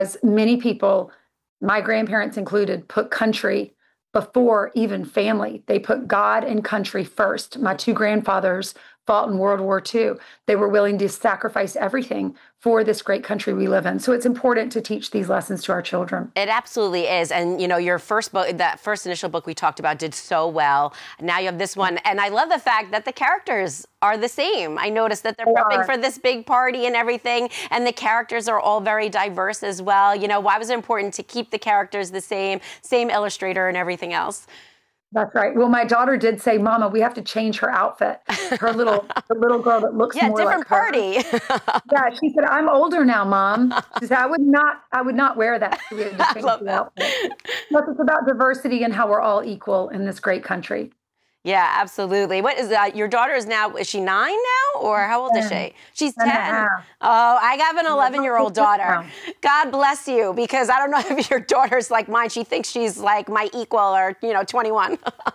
As many people, my grandparents included, put country before even family. They put God and country first. My two grandfathers fought in World War II. They were willing to sacrifice everything for this great country we live in. So it's important to teach these lessons to our children. It absolutely is. And, you know, your first book, that first initial book we talked about, did so well. Now you have this one. And I love the fact that the characters are the same. I noticed that they're prepping for this big party and everything. And the characters are all very diverse as well. You know, why was it important to keep the characters the same illustrator and everything else? That's right. Well, my daughter did say, Mama, we have to change her outfit. Her the little girl that looks more different like her. Party. Yeah, she said, I'm older now, Mom. She said, I would not wear that. So we had to change the outfit. But it's about diversity and how we're all equal in this great country. Yeah, absolutely. What is that? Your daughter is now, is she 9 now? Or how old is she? She's 10. Oh, I have an 11-year-old daughter. God bless you, because I don't know if your daughter's like mine. She thinks she's like my equal, or, 21.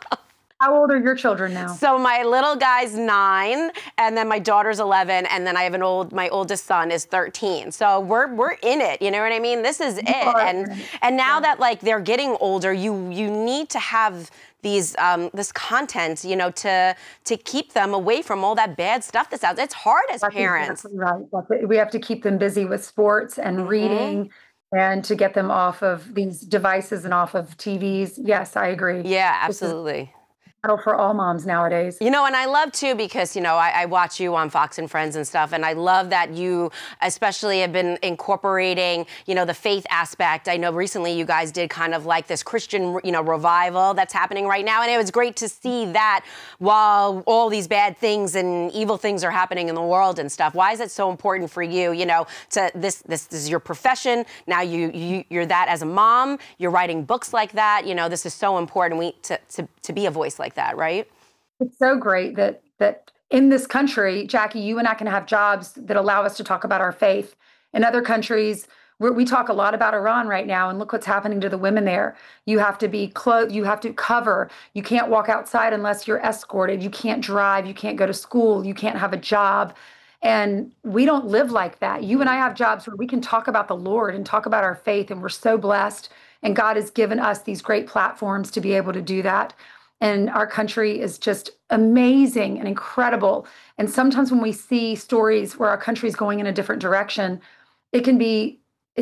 How old are your children now? So my little guy's 9, and then my daughter's 11, and then I have my oldest son is 13. So we're in it, you know what I mean? This is it. And now that like they're getting older, you need to have these this content, to keep them away from all that bad stuff that's out there. It's hard as parents. Exactly right. We have to keep them busy with sports and reading, and to get them off of these devices and off of TVs. Yes, I agree. Yeah, absolutely. For all moms nowadays. And I love too, because, I watch you on Fox and Friends and stuff, and I love that you especially have been incorporating, the faith aspect. I know recently you guys did kind of like this Christian, revival that's happening right now, and it was great to see that while all these bad things and evil things are happening in the world and stuff. Why is it so important for you, to this is your profession, now you're that as a mom, you're writing books like that, this is so important to be a voice like that, right? It's so great that in this country, Jackie, you and I can have jobs that allow us to talk about our faith. In other countries, we talk a lot about Iran right now, and look what's happening to the women there. You have to be clothed, you have to cover. You can't walk outside unless you're escorted. You can't drive, you can't go to school, you can't have a job. And we don't live like that. You and I have jobs where we can talk about the Lord and talk about our faith, and we're so blessed. And God has given us these great platforms to be able to do that. And our country is just amazing and incredible. And sometimes when we see stories where our country is going in a different direction, it can be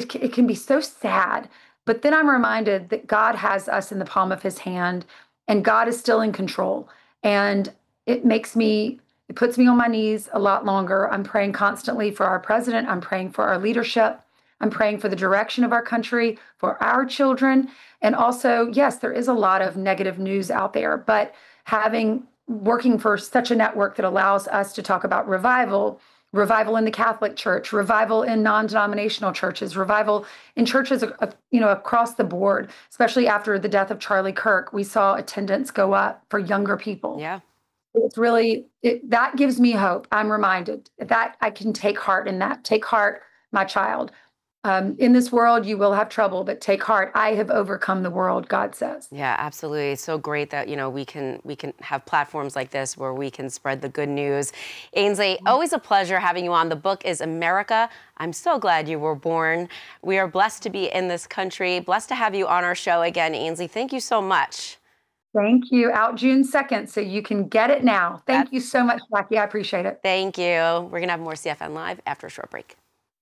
so sad. But then I'm reminded that God has us in the palm of his hand, and God is still in control. And it puts me on my knees a lot longer. I'm praying constantly for our president. I'm praying for our leadership. I'm praying for the direction of our country, for our children. And also, yes, there is a lot of negative news out there, but working for such a network that allows us to talk about revival in the Catholic Church, revival in non-denominational churches, revival in churches, across the board, especially after the death of Charlie Kirk, we saw attendance go up for younger people. Yeah. It's really, that gives me hope. I'm reminded that I can take heart in that. Take heart, my child. In this world, you will have trouble, but take heart. I have overcome the world, God says. Yeah, absolutely. It's so great that, we can have platforms like this where we can spread the good news. Ainsley, always a pleasure having you on. The book is America, I'm so glad you were born. We are blessed to be in this country. Blessed to have you on our show again, Ainsley. Thank you so much. Thank you. Out June 2nd, so you can get it now. Thank you so much, Jackie. I appreciate it. Thank you. We're going to have more CFN Live after a short break.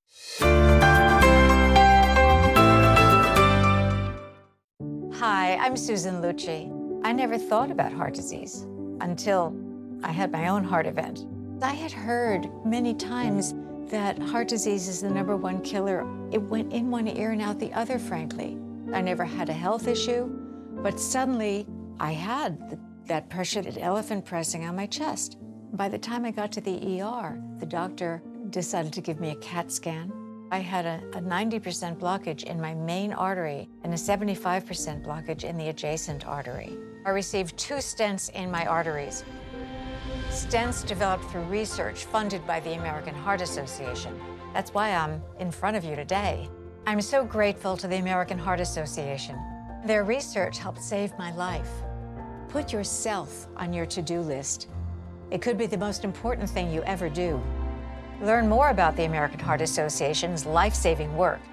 Hi, I'm Susan Lucci. I never thought about heart disease until I had my own heart event. I had heard many times that heart disease is the #1 killer. It went in one ear and out the other, frankly. I never had a health issue, but suddenly I had that pressure, that elephant pressing on my chest. By the time I got to the ER, the doctor decided to give me a CAT scan. I had a 90% blockage in my main artery and a 75% blockage in the adjacent artery. I received 2 stents in my arteries. Stents developed through research funded by the American Heart Association. That's why I'm in front of you today. I'm so grateful to the American Heart Association. Their research helped save my life. Put yourself on your to-do list. It could be the most important thing you ever do. Learn more about the American Heart Association's life-saving work